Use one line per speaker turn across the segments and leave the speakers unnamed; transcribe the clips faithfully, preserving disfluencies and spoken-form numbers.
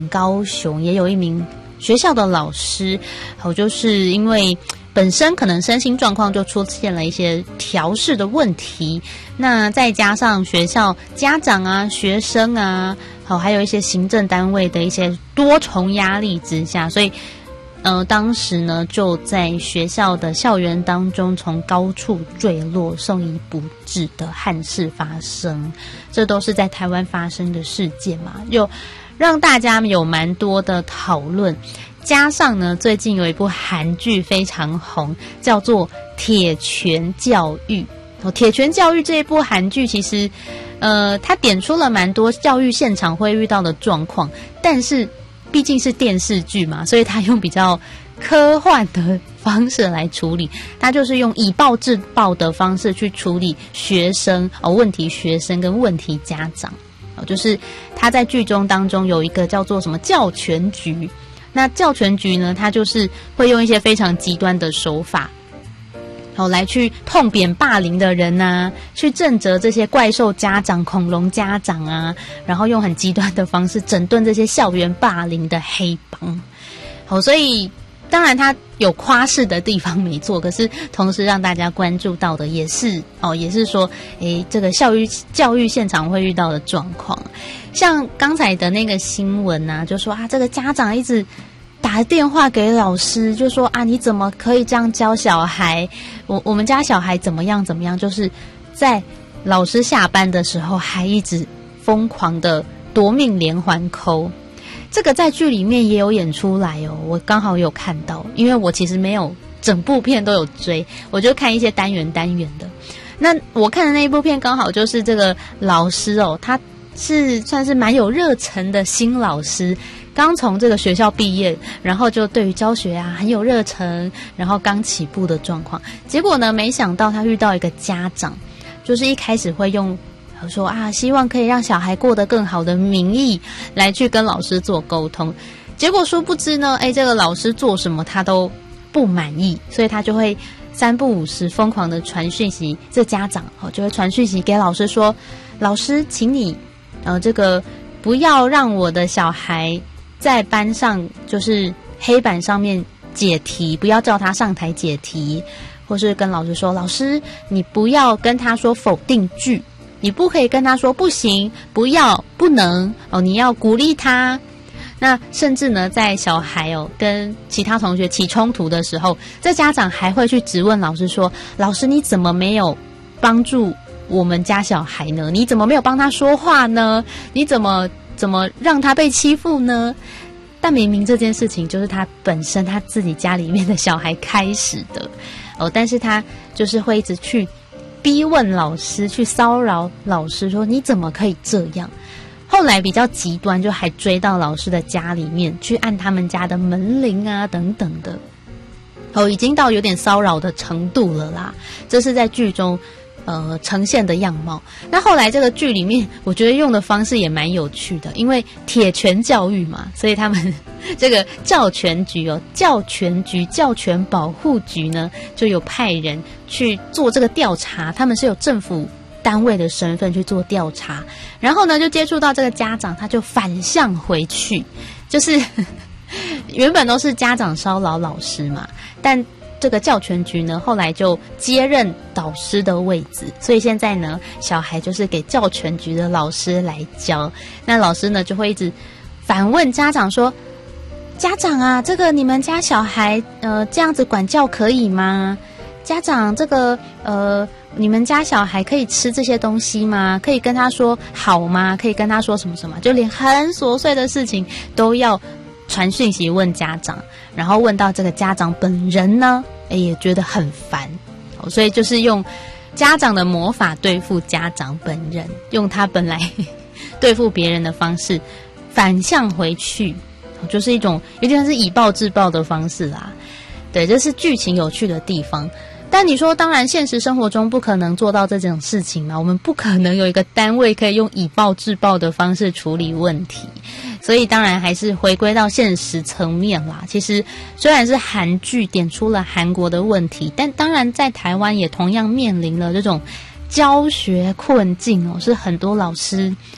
高雄也有一名学校的老师，哦，就是因为本身可能身心状况就出现了一些调适的问题，那再加上学校家长啊、学生啊，好，还有一些行政单位的一些多重压力之下，所以呃，当时呢就在学校的校园当中从高处坠落，送医不治的憾事发生，这都是在台湾发生的事件嘛，就让大家有蛮多的讨论。加上呢，最近有一部韩剧非常红，叫做《铁拳教育》。哦，《铁拳教育》这一部韩剧，其实，呃，它点出了蛮多教育现场会遇到的状况，但是毕竟是电视剧嘛，所以它用比较科幻的方式来处理。它就是用以暴制暴的方式去处理学生哦，问题学生跟问题家长。哦，就是他在剧中当中有一个叫做什么教权局。那教权局呢，它就是会用一些非常极端的手法，好，来去痛扁霸凌的人啊，去震责这些怪兽家长、恐龙家长啊，然后用很极端的方式整顿这些校园霸凌的黑帮。好，所以当然它有夸饰的地方没错，可是同时让大家关注到的也是哦，也是说，诶，这个教育教育现场会遇到的状况。像刚才的那个新闻啊，就说啊，这个家长一直打电话给老师，就说啊，你怎么可以这样教小孩？我我们家小孩怎么样怎么样？就是在老师下班的时候，还一直疯狂的夺命连环call。这个在剧里面也有演出来哦，我刚好有看到，因为我其实没有整部片都有追，我就看一些单元单元的。那我看的那一部片刚好就是这个老师哦，他是算是蛮有热忱的新老师，刚从这个学校毕业，然后就对于教学啊很有热忱，然后刚起步的状况。结果呢，没想到他遇到一个家长，就是一开始会用说啊，希望可以让小孩过得更好的名义来去跟老师做沟通。结果殊不知呢，哎，这个老师做什么他都不满意，所以他就会三不五时疯狂的传讯息，这家长哦就会传讯息给老师说，老师，请你呃这个不要让我的小孩在班上就是黑板上面解题，不要叫他上台解题，或是跟老师说，老师你不要跟他说否定句，你不可以跟他说不行、不要、不能哦，你要鼓励他。那甚至呢，在小孩哦跟其他同学起冲突的时候，这家长还会去质问老师说，老师你怎么没有帮助我们家小孩呢？你怎么没有帮他说话呢？你怎么怎么让他被欺负呢？但明明这件事情就是他本身他自己家里面的小孩开始的哦，但是他就是会一直去逼问老师，去骚扰老师说你怎么可以这样。后来比较极端，就还追到老师的家里面去按他们家的门铃啊等等的哦，已经到有点骚扰的程度了啦。这是在剧中呃呈现的样貌。那后来这个剧里面我觉得用的方式也蛮有趣的，因为铁拳教育嘛，所以他们这个教权局哦，教权局教权保护局呢就有派人去做这个调查，他们是有政府单位的身份去做调查，然后呢就接触到这个家长，他就反向回去，就是原本都是家长骚扰老师嘛，但这个教权局呢后来就接任导师的位置，所以现在呢小孩就是给教权局的老师来教。那老师呢就会一直反问家长说，家长啊，这个你们家小孩呃这样子管教可以吗？家长，这个呃你们家小孩可以吃这些东西吗？可以跟他说好吗？可以跟他说什么什么？就连很琐碎的事情都要传讯息问家长，然后问到这个家长本人呢，哎也觉得很烦，所以就是用家长的魔法对付家长本人，用他本来对付别人的方式反向回去，就是一种有点是以暴制暴的方式啦。对，这是剧情有趣的地方。但你说当然现实生活中不可能做到这种事情嘛，我们不可能有一个单位可以用以暴制暴的方式处理问题，所以当然还是回归到现实层面啦。其实虽然是韩剧点出了韩国的问题，但当然在台湾也同样面临了这种教学困境哦，是很多老师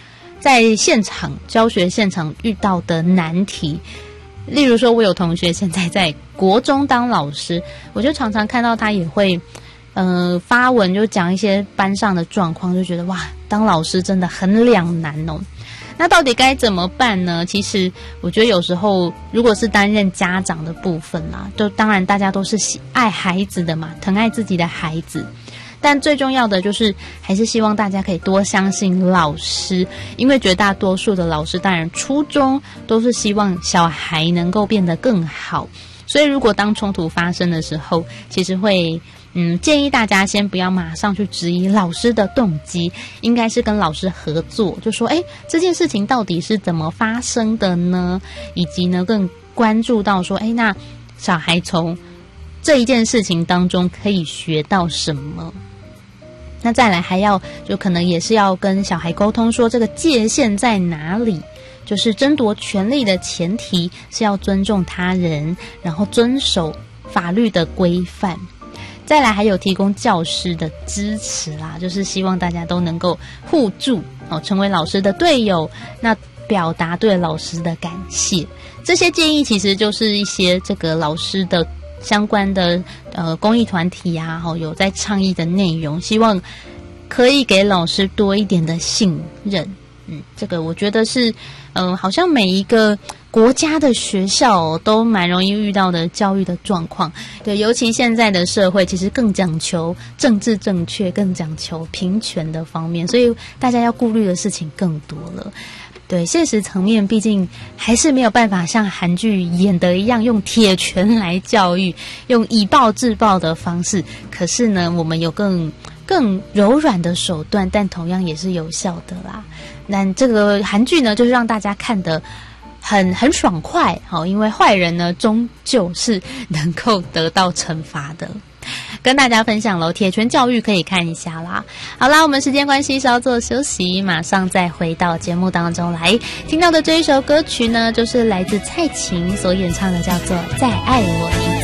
在现场教学现场遇到的难题。例如说，我有同学现在在国中当老师，我就常常看到他也会呃发文，就讲一些班上的状况，就觉得哇，当老师真的很两难哦。那到底该怎么办呢？其实我觉得有时候如果是担任家长的部分啦，就当然大家都是喜爱孩子的嘛，疼爱自己的孩子，但最重要的就是还是希望大家可以多相信老师，因为绝大多数的老师当然初衷都是希望小孩能够变得更好，所以如果当冲突发生的时候，其实会嗯，建议大家先不要马上去质疑老师的动机，应该是跟老师合作，就说诶，这件事情到底是怎么发生的呢？以及呢更关注到说，诶，那小孩从这一件事情当中可以学到什么？那再来还要就可能也是要跟小孩沟通说这个界限在哪里，就是争夺权利的前提是要尊重他人，然后遵守法律的规范。再来还有提供教师的支持啦，就是希望大家都能够互助哦，成为老师的队友，那表达对老师的感谢。这些建议其实就是一些这个老师的相关的呃公益团体啊，哦有在倡议的内容，希望可以给老师多一点的信任。嗯，这个我觉得是嗯、呃，好像每一个国家的学校、哦、都蛮容易遇到的教育的状况。对，尤其现在的社会其实更讲求政治正确，更讲求平权的方面，所以大家要顾虑的事情更多了。对，现实层面毕竟还是没有办法像韩剧演的一样用铁拳来教育，用以暴制暴的方式，可是呢我们有更更柔软的手段，但同样也是有效的啦。那这个韩剧呢，就是让大家看得很很爽快，好，因为坏人呢终究是能够得到惩罚的。跟大家分享咯，铁拳教育可以看一下啦。好啦，我们时间关系稍作休息，马上再回到节目当中来。听到的这一首歌曲呢，就是来自蔡琴所演唱的，叫做《再爱我一次》。